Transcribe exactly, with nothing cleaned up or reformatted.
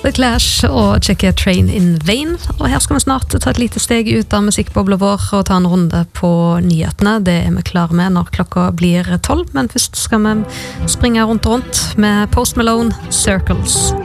The Clash og Check a Train in Vain. Og her skal vi snart ta et lite steg ut av musikkbobla vår og ta en runde på nyhetene. Det er vi klare med når klokka blir tolv, men først skal vi springe rundt og rundt med Post Malone, Circles.